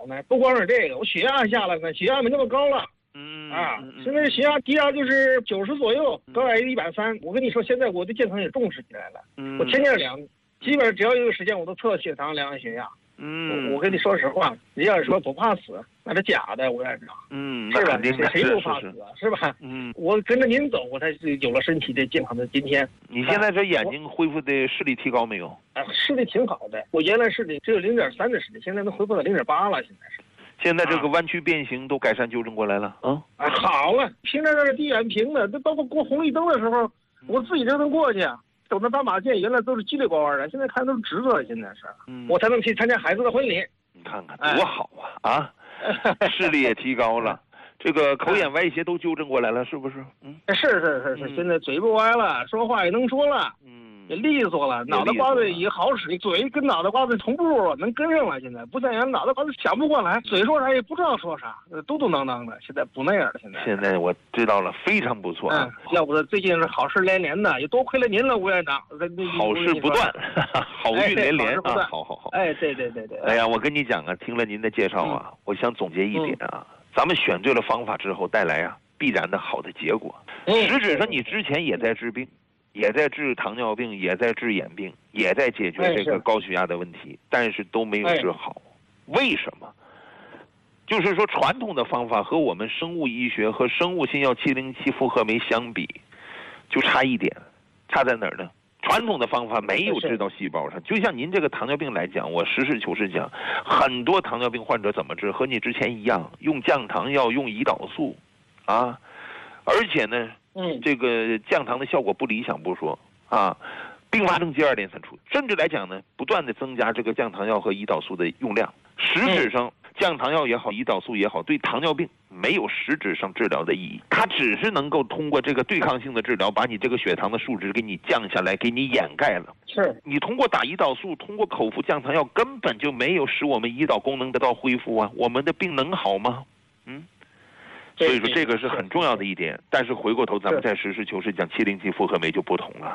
好呢？不光是这个，我血压下来了，血压没那么高了。现在血压低压就是90左右，高压130。我跟你说，现在我对健康也重视起来了。我天天量，基本上只要有个时间，我都测血糖、量血压。我跟你说实话，你要是说不怕死，那是假的，吴院长。是吧？谁不怕死啊？是吧？我跟着您走，我才有了身体的健康的今天。 你现在这眼睛恢复的视力提高没有？ 视力挺好的。我原来视力只有0.3的视力，现在能恢复到0.8了。 现在这个弯曲变形都改善纠正过来了好了，平常那是地远平的，这包括过红绿灯的时候，我自己就能过去。走那斑马线原来都是叽里呱呱的，现在看都是直的。现在是，我才能去参加孩子的婚礼。 你看看多好啊！视力也提高了，这个口眼歪斜都纠正过来了，是不是？ 是，现在嘴不歪了，说话也能说了。也利索了，脑袋瓜子也好使，嘴跟脑袋瓜子同步，能跟上了。现在不像原来脑袋瓜子想不过来，嘴说啥也不知道说啥，嘟嘟囔囔的。现在不那样了， 现在我知道了，非常不错要不最近是好事连连的，也多亏了您了，吴院长。 好事不断，好运连连啊！好。 对。 哎呀，我跟你讲听了您的介绍我想总结一点咱们选对了方法之后，带来必然的好的结果。实质上，你之前也在治病。也在治糖尿病，也在治眼病，也在解决这个高血压的问题，但是都没有治好。为什么？就是说传统的方法和我们生物医学和生物新药707复合酶相比，就差一点，差在哪儿呢？传统的方法没有治到细胞上，就像您这个糖尿病来讲，我实事求是讲，很多糖尿病患者怎么治？和你之前一样，用降糖药，用胰岛素，而且呢。这个降糖的效果不理想不说并发症接二连三出，甚至来讲呢，不断的增加这个降糖药和胰岛素的用量。实质上，降糖药也好，胰岛素也好，对糖尿病没有实质上治疗的意义，它只是能够通过这个对抗性的治疗，把你这个血糖的数值给你降下来，给你掩盖了。你通过打胰岛素，通过口服降糖药，根本就没有使我们胰岛功能得到恢复我们的病能好吗？所以说这个是很重要的一点，但是回过头咱们再实事求是讲707复合酶就不同了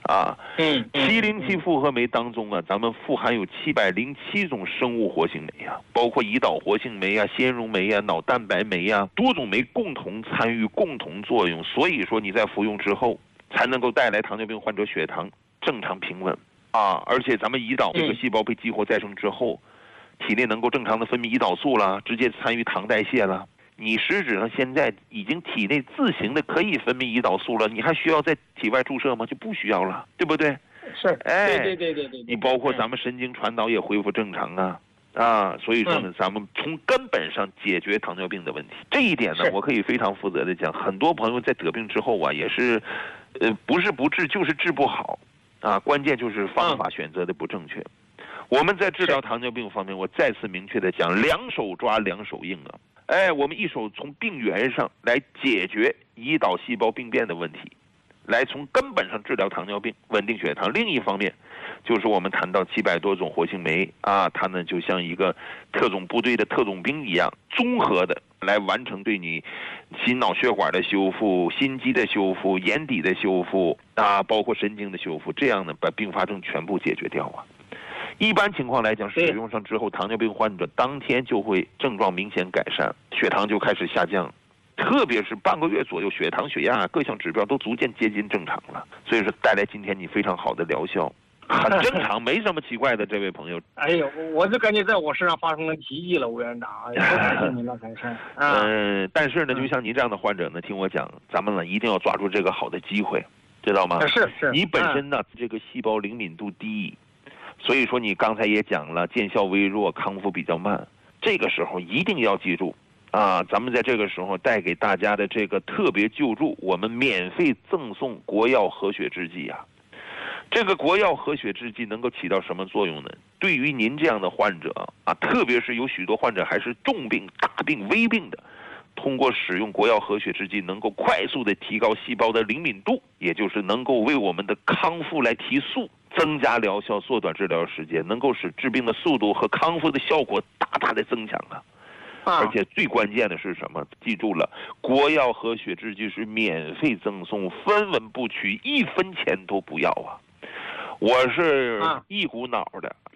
707复合酶当中咱们富含有707种生物活性酶包括胰岛活性酶纤溶酶脑蛋白酶多种酶共同参与共同作用，所以说你在服用之后才能够带来糖尿病患者血糖正常平稳而且咱们胰岛这个细胞被激活再生之后，体内能够正常的分泌胰岛素了，直接参与糖代谢了。你实质上现在已经体内自行的可以分泌胰岛素了，你还需要在体外注射吗？就不需要了，对不对？ 对。 你包括咱们神经传导也恢复正常所以说呢，咱们从根本上解决糖尿病的问题。这一点呢，我可以非常负责的讲，很多朋友在得病之后也是，不是不治就是治不好关键就是方法选择的不正确。我们在治疗糖尿病方面，我再次明确的讲，两手抓两手硬我们一手从病源上来解决胰岛细胞病变的问题，来从根本上治疗糖尿病，稳定血糖。另一方面，就是我们谈到700多种活性酶它呢就像一个特种部队的特种兵一样，综合的来完成对你心脑血管的修复、心肌的修复、眼底的修复包括神经的修复，这样呢把并发症全部解决掉一般情况来讲，使用上之后，糖尿病患者当天就会症状明显改善，血糖就开始下降，特别是半个月左右，血糖、血压各项指标都逐渐接近正常了。所以说，带来今天你非常好的疗效，很正常，没什么奇怪的，这位朋友。 哎呦，我就感觉在我身上发生了奇迹了，吴院长，感谢您的改善但是呢，就像您这样的患者呢，听我讲，咱们呢一定要抓住这个好的机会，知道吗？ 是。 你本身呢，这个细胞灵敏度低。所以说你刚才也讲了，见效微弱，康复比较慢，这个时候一定要记住咱们在这个时候带给大家的这个特别救助，我们免费赠送国药和血制剂这个国药和血制剂能够起到什么作用呢？对于您这样的患者特别是有许多患者还是重病、大病、危病的，通过使用国药和血制剂能够快速的提高细胞的灵敏度，也就是能够为我们的康复来提速，增加疗效，缩短治疗时间，能够使治病的速度和康复的效果大大的增强而且最关键的是什么？记住了，国药和血制剂是免费赠送，分文不取，1分钱都不要我是一股脑的，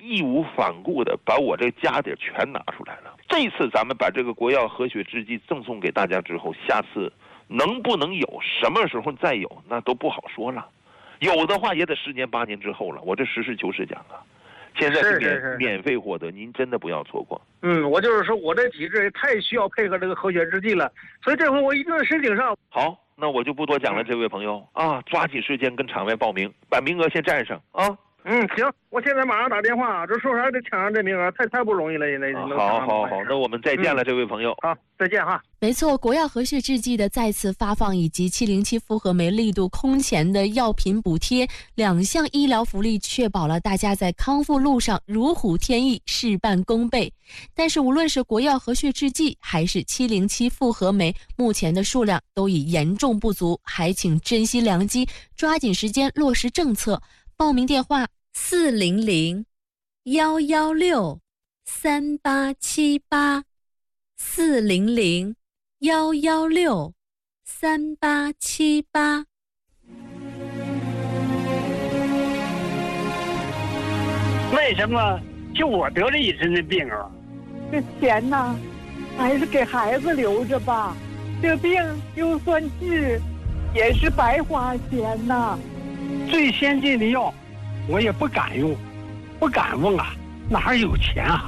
义无反顾的把我这家底全拿出来了。这次咱们把这个国药和血制剂赠送给大家之后，下次能不能有，什么时候再有，那都不好说了。有的话也得10年8年之后了。我这实事求是讲啊，现在是免费获得，您真的不要错过。 我就是说我这体质也太需要配合这个和血制剂了，所以这回我一定申请上。 好，那我就不多讲了，这位朋友啊，抓紧时间跟场外报名，把名额先占上啊。 行，我现在马上打电话，这说啥得抢上这名额，太不容易了，现在。 好，那我们再见了，这位朋友。 好，再见哈。 没错，国药和血制剂的再次发放以及707复合酶力度空前的药品补贴2项医疗福利，确保了大家在康复路上如虎添翼，事半功倍。但是无论是国药和血制剂还是707复合酶，目前的数量都已严重不足，还请珍惜良机，抓紧时间落实政策。报名电话400-116-3878，400-116-3878。 为什么就我得了一身的病啊？ 这钱呢，还是给孩子留着吧。这病就算治，也是白花钱呐。 最先进的药，我也不敢用，不敢问啊，哪有钱啊？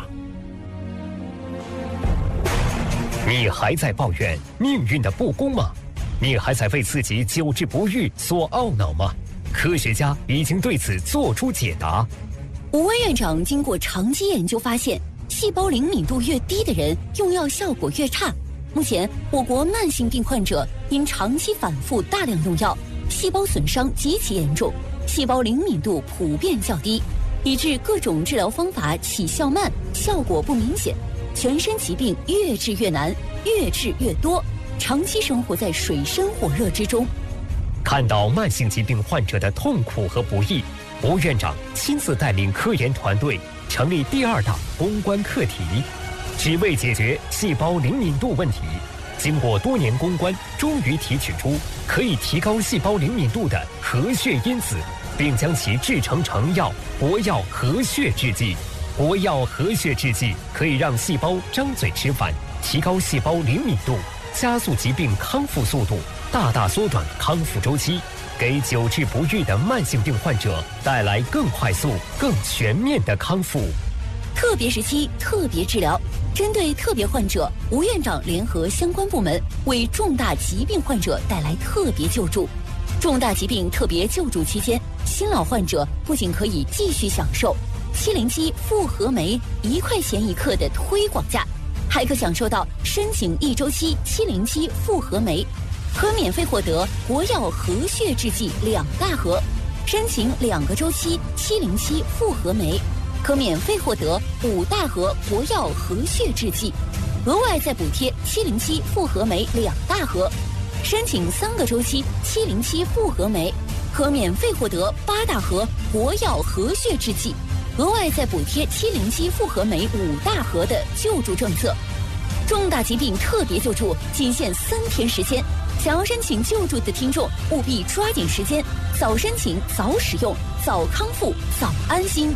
你还在抱怨命运的不公吗？你还在为自己久治不愈所懊恼吗？科学家已经对此做出解答。 吴威院长经过长期研究发现，细胞灵敏度越低的人，用药效果越差。目前，我国慢性病患者因长期反复大量用药，细胞损伤极其严重，细胞灵敏度普遍较低，以致各种治疗方法起效慢，效果不明显，全身疾病越治越难，越治越多，长期生活在水深火热之中。 看到慢性疾病患者的痛苦和不易，吴院长亲自带领科研团队成立第2大攻关课题，只为解决细胞灵敏度问题。经过多年攻关，终于提取出可以提高细胞灵敏度的和血因子，并将其制成成药国药和血制剂。国药和血制剂可以让细胞张嘴吃饭，提高细胞灵敏度，加速疾病康复速度，大大缩短康复周期，给久治不愈的慢性病患者带来更快速、更全面的康复。 特别时期特别治疗，针对特别患者，吴院长联合相关部门为重大疾病患者带来特别救助。重大疾病特别救助期间，新老患者不仅可以继续享受707复合酶1块钱1克的推广价，还可享受到申请1周期707复合酶，可免费获得国药和血制剂2大盒；申请2个周期707复合酶，可免费获得5大盒国药和血制剂，额外再补贴707复合酶2大盒；申请3个周期707复合酶，可免费获得8大盒国药和血制剂，额外再补贴707复合酶5大盒的救助政策。重大疾病特别救助仅限3天时间，想要申请救助的听众务必抓紧时间，早申请早使用，早康复早安心。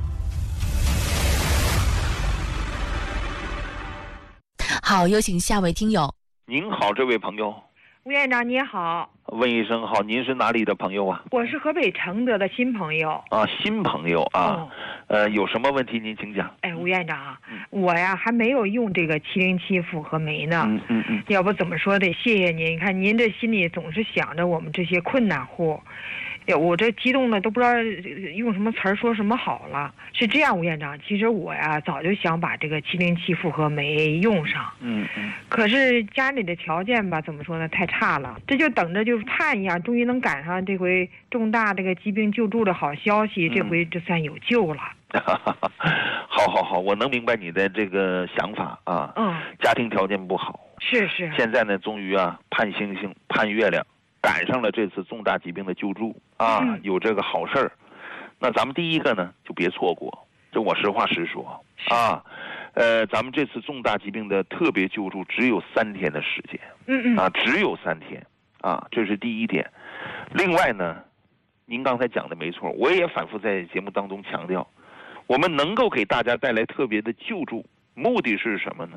好，有请下位听友。 您好，这位朋友。 吴院长你好。 问一声好，您是哪里的朋友啊？ 我是河北承德的新朋友。 啊，新朋友啊。有什么问题您请讲。 哎，吴院长，我呀还没有用这个707复合酶呢。要不怎么说得谢谢您。你看您这心里总是想着我们这些困难户。我这激动的都不知道用什么词儿说什么好了。是这样，吴院长，其实我呀早就想把这个707复合酶用上。可是家里的条件吧，怎么说呢，太差了。这就等着就是盼一样，终于能赶上这回重大这个疾病救助的好消息，这回就算有救了。 好，我能明白你的这个想法啊。家庭条件不好。 是。 现在呢，终于啊盼星星盼月亮。赶上了这次重大疾病的救助啊，有这个好事儿。那咱们第一个呢，就别错过。这我实话实说啊，咱们这次重大疾病的特别救助只有3天的时间，只有3天啊，这是第一点。另外呢，您刚才讲的没错，我也反复在节目当中强调， 我们能够给大家带来特别的救助，目的是什么呢？